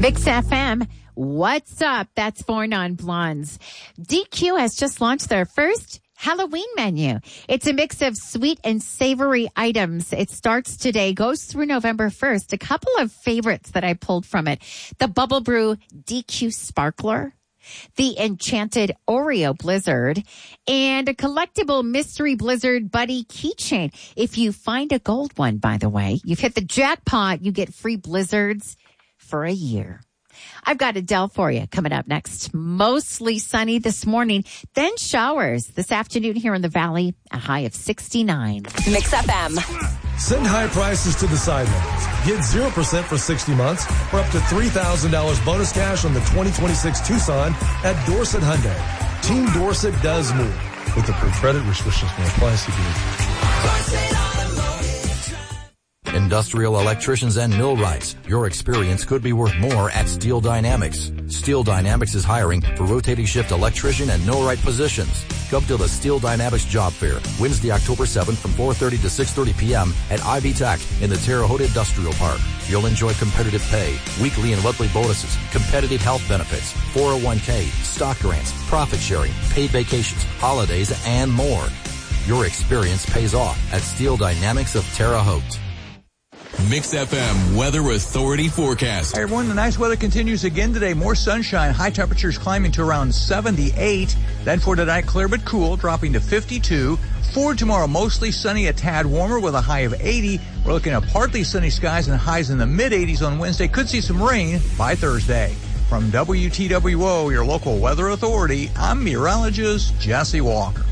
Mix FM. What's up? That's Four Non-Blondes. DQ has just launched their first Halloween menu. It's a mix of sweet and savory items. It starts today, goes through November 1st. A couple of favorites that I pulled from it. The Bubble Brew DQ Sparkler, the Enchanted Oreo Blizzard, and a collectible Mystery Blizzard Buddy keychain. If you find a gold one, by the way, you've hit the jackpot. You get free Blizzards for a year. I've got Adele for you coming up next. Mostly sunny this morning, then showers this afternoon here in the Valley, a high of 69. Mix FM. Send high prices to the sidelines. Get 0% for 60 months or up to $3,000 bonus cash on the 2026 Tucson at Dorset Hyundai. Team Dorset does move. With approved credit, restrictions may apply. Industrial electricians and millwrights. Your experience could be worth more at Steel Dynamics. Steel Dynamics is hiring for rotating shift electrician and millwright positions. Come to the Steel Dynamics Job Fair, Wednesday, October 7th from 4:30 to 6:30 p.m. at Ivy Tech in the Terre Haute Industrial Park. You'll enjoy competitive pay, weekly and monthly bonuses, competitive health benefits, 401k, stock grants, profit sharing, paid vacations, holidays, and more. Your experience pays off at Steel Dynamics of Terre Haute. Mix FM Weather Authority forecast. Hey everyone, the nice weather continues again today. More sunshine, high temperatures climbing to around 78. Then for tonight, clear but cool, dropping to 52. For tomorrow, mostly sunny, a tad warmer with a high of 80. We're looking at partly sunny skies and highs in the mid-80s on Wednesday. Could see some rain by Thursday. From WTWO, your local weather authority, I'm meteorologist Jesse Walker.